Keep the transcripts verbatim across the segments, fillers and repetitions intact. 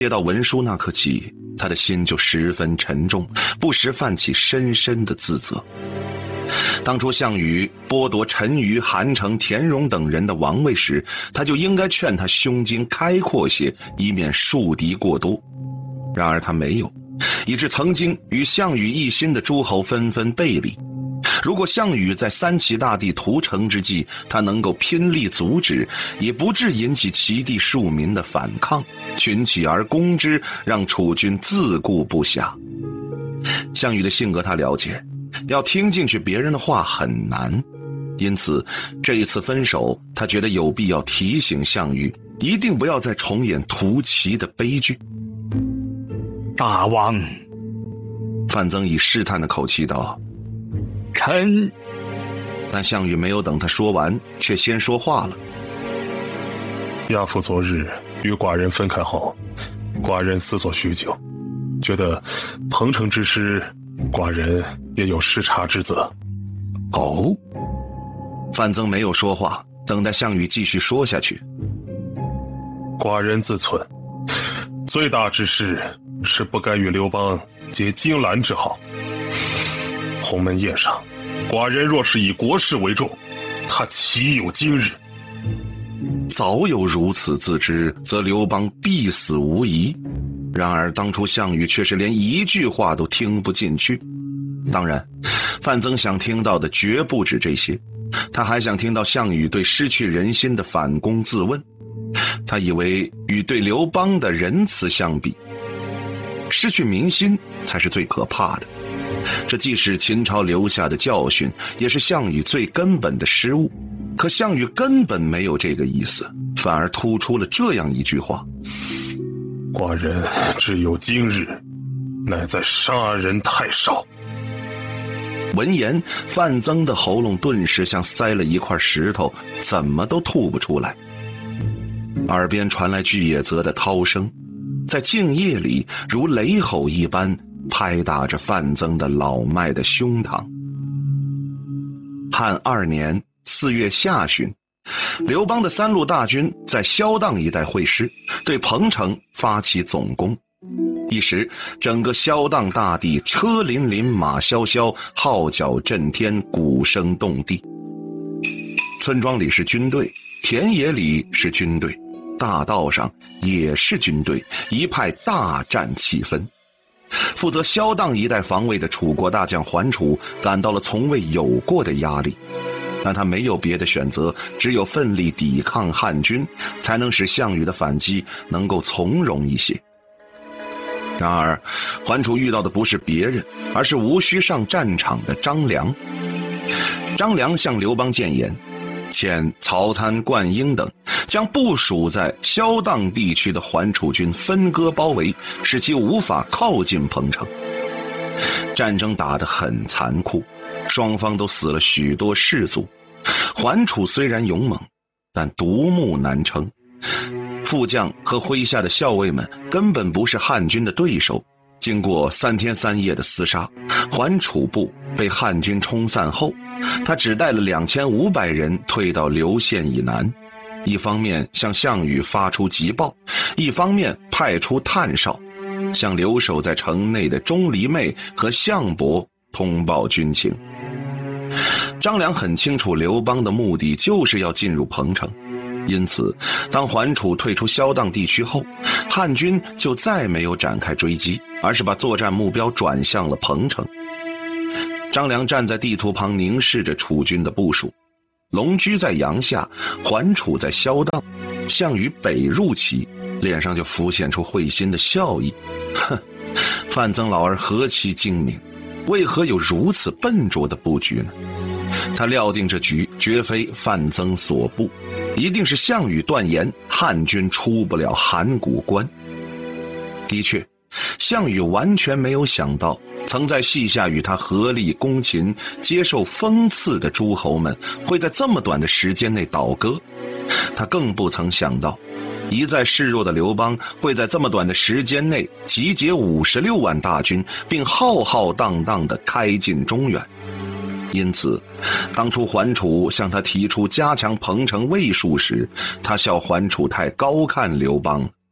接到文书那刻起，他的心就十分沉重，不时泛起深深的自责。当初项羽剥夺陈馀、韩城、田荣等人的王位时，他就应该劝他胸襟开阔些，以免树敌过多。然而他没有，以致曾经与项羽一心的诸侯纷纷背离。如果项羽在三齐大地屠城之际，他能够拼力阻止，也不致引起齐地庶民的反抗，群起而攻之，让楚军自顾不暇。项羽的性格他了解，要听进去别人的话很难，因此这一次分手，他觉得有必要提醒项羽，一定不要再重演屠齐的悲剧。 大王， 范增以试探的口气道： 臣…… 但项羽没有等他说完，却先说话了。 亚父昨日与寡人分开后，寡人思索许久，觉得彭城之事，寡人也有失察之责。 哦，范增没有说话，等待项羽继续说下去。 寡人自忖，最大之事是不该与刘邦结荆兰之好。鸿门宴上，寡人若是以国事为重，他岂有今日？ 早有如此自知，则刘邦必死无疑。然而当初项羽却是连一句话都听不进去。当然，范增想听到的绝不止这些，他还想听到项羽对失去人心的反攻自问。他以为与对刘邦的仁慈相比，失去民心才是最可怕的。这既是秦朝留下的教训，也是项羽最根本的失误。可项羽根本没有这个意思，反而突出了这样一句话： 寡人只有今日，乃在杀人太少。 闻言，范增的喉咙顿时像塞了一块石头，怎么都吐不出来。耳边传来巨野泽的涛声，在静夜里如雷吼一般拍打着范增的老迈的胸膛。汉二年四月下旬，刘邦的三路大军在萧荡一带会师，对彭城发起总攻。一时整个萧荡大地车辚辚，马萧萧，号角震天，鼓声动地。村庄里是军队，田野里是军队，大道上也是军队，一派大战气氛。负责萧荡一带防卫的楚国大将桓楚感到了从未有过的压力，但他没有别的选择，只有奋力抵抗汉军，才能使项羽的反击能够从容一些。然而桓楚遇到的不是别人，而是无需上战场的张良。张良向刘邦谏言，遣曹参、灌婴等将部署在萧荡地区的桓楚军分割包围，使其无法靠近彭城。战争打得很残酷，双方都死了许多士卒。桓楚虽然勇猛，但独木难撑，副将和麾下的校尉们根本不是汉军的对手。经过三天三夜的厮杀，桓楚部被汉军冲散后，他只带了两千五百人退到刘县以南，一方面向项羽发出急报，一方面派出探哨，向留守在城内的钟离昧和项伯通报军情。张良很清楚刘邦的目的就是要进入彭城，因此当桓楚退出萧荡地区后，汉军就再没有展开追击，而是把作战目标转向了彭城。张良站在地图旁凝视着楚军的部署，龙驹在阳夏，桓楚在萧荡，项羽北入齐，脸上就浮现出会心的笑意。哼，范增老儿何其精明，为何有如此笨拙的布局呢？他料定这局绝非范增所布，一定是项羽断言汉军出不了函谷关。的确，项羽完全没有想到，曾在隙下与他合力攻秦、接受封赐的诸侯们会在这么短的时间内倒戈。他更不曾想到，一再示弱的刘邦会在这么短的时间内集结五十六万大军，并浩浩荡荡地开进中原。因此当初桓楚向他提出加强彭城卫戍时，他笑桓楚太高看刘邦，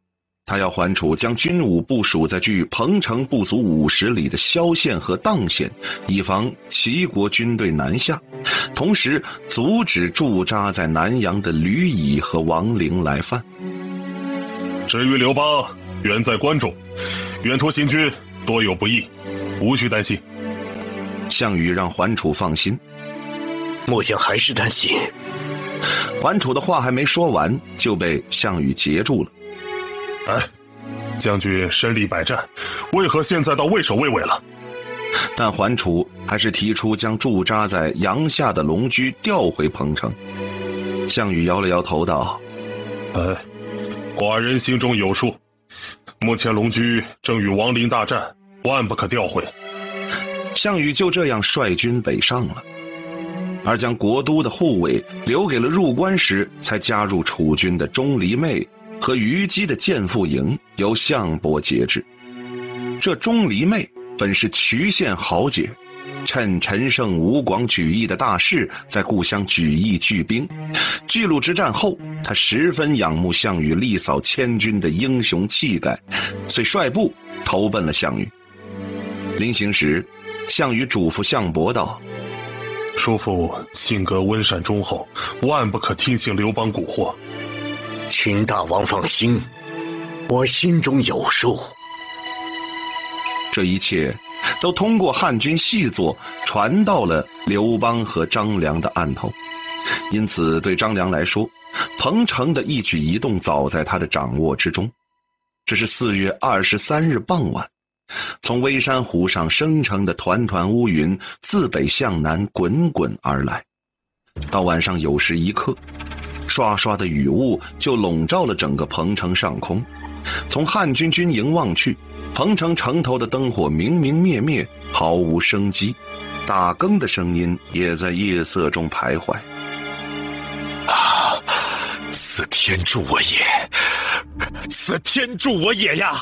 他要桓楚将军武部署在距彭城不足五十里的萧县和砀县，以防齐国军队南下，同时阻止驻扎在南阳的吕乙和王陵来犯。 至于刘邦，远在关中，远托行军多有不易，无需担心。 项羽让桓楚放心。 末将还是担心。 桓楚的话还没说完，就被项羽截住了。 哎，将军身历百战，为何现在倒畏首畏尾了？ 但桓楚还是提出将驻扎在阳夏的龙驹调回彭城。项羽摇了摇头道： 哎，寡人心中有数，目前龙驹正与王陵大战，万不可调回。 项羽就这样率军北上了，而将国都的护卫留给了入关时才加入楚军的钟离昧和虞姬的建父营，由项伯节制。这钟离昧本是衢县豪杰，趁陈胜吴广举义的大势，在故乡举义聚兵。巨鹿之战后，他十分仰慕项羽力扫千军的英雄气概，遂率部投奔了项羽。临行时，项羽嘱咐项伯道： 叔父性格温善忠厚，万不可听信刘邦蛊惑。 请大王放心，我心中有数。 这一切都通过汉军细作传到了刘邦和张良的案头，因此对张良来说，彭城的一举一动早在他的掌握之中。这是四月二十三日傍晚，从微山湖上生成的团团乌云自北向南滚滚而来，到晚上酉时一刻，刷刷的雨雾就笼罩了整个彭城上空。从汉军军营望去，彭城城头的灯火明明灭灭，毫无生机，打更的声音也在夜色中徘徊。 啊，此天助我也，此天助我也呀！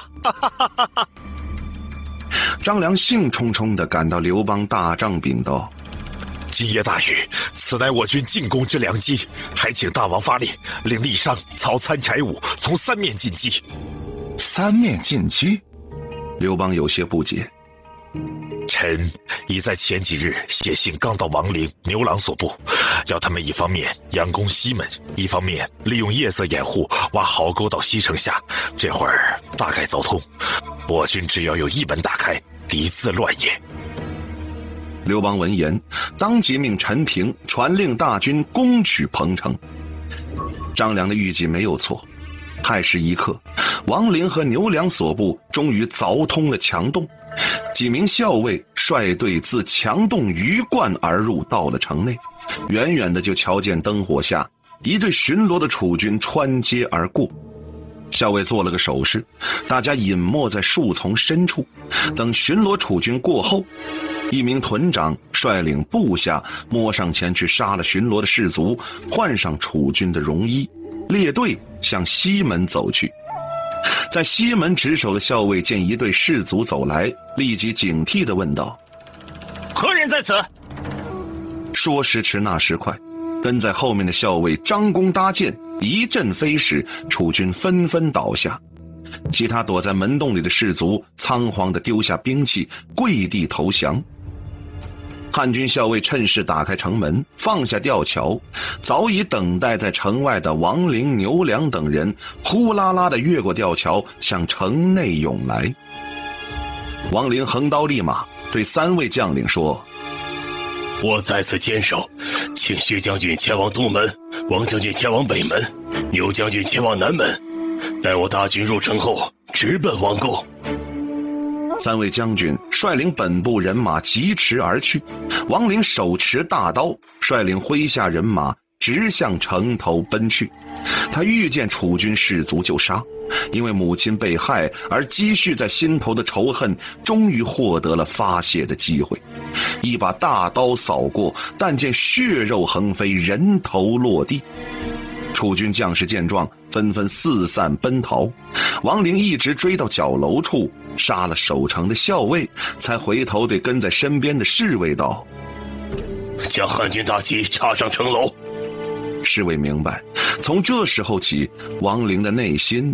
张良兴冲冲地赶到刘邦大帐禀道： 今夜大雨，此乃我军进攻之良机，还请大王发令，令郦商、曹参、柴武从三面进击。 三面进击？刘邦有些不解。 臣已在前几日写信刚到王陵、牛郎所部，要他们一方面佯攻西门，一方面利用夜色掩护，挖壕沟到西城下。这会儿大概凿通，我军只要有一门打开，敌自乱也。 刘邦闻言，当即命陈平传令大军攻取彭城。张良的预计没有错，亥时一刻，王陵和牛良所部终于凿通了墙洞，几名校尉率队自墙洞鱼贯而入，到了城内。远远的就瞧见灯火下一队巡逻的楚军穿街而过。校尉做了个手势，大家隐没在树丛深处。等巡逻楚军过后，一名屯长率领部下摸上前去杀了巡逻的士卒，换上楚军的戎衣，列队向西门走去。在西门值守的校尉见一队士卒走来，立即警惕地问道： 何人在此？ 说时迟那时快，跟在后面的校尉张弓搭箭，一阵飞矢，楚军纷纷倒下。其他躲在门洞里的士卒仓皇地丢下兵器，跪地投降。汉军校尉趁势打开城门，放下吊桥，早已等待在城外的王陵、牛良等人呼啦啦地越过吊桥，向城内涌来。王陵横刀立马对三位将领说： 我在此坚守，请薛将军前往东门，王将军前往北门，牛将军前往南门，待我大军入城后直奔王宫。 三位将军率领本部人马疾驰而去，王陵手持大刀，率领麾下人马直向城头奔去。他遇见楚军士卒就杀，因为母亲被害而积蓄在心头的仇恨终于获得了发泄的机会，一把大刀扫过，但见血肉横飞，人头落地。楚军将士见状纷纷四散奔逃，王陵一直追到角楼处，杀了守城的校尉，才回头对跟在身边的侍卫道： 将汉军大旗插上城楼。 侍卫明白，从这时候起，王陵的内心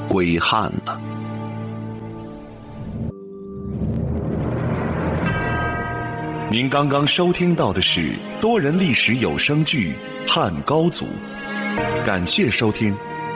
归汉了。您刚刚收听到的是多人历史有声剧《汉高祖》，感谢收听。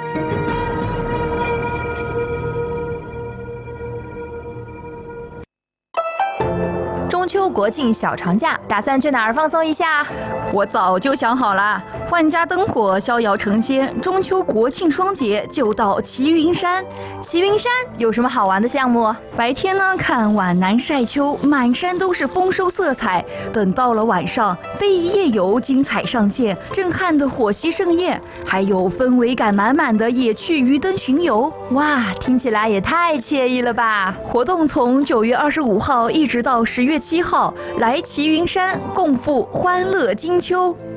中秋国庆小长假，打算去哪儿放松一下？ 我早就想好了，万家灯火，逍遥成仙，中秋国庆双节就到齐云山。 齐云山有什么好玩的项目？ 白天呢，看皖南晒秋，满山都是丰收色彩；等到了晚上，非遗夜游精彩上线，震撼的火溪盛宴，还有氛围感满满的野趣鱼灯巡游。 哇，听起来也太惬意了吧！ 活动从九月二十五号一直到十月七号，来齐云山共赴欢乐金秋。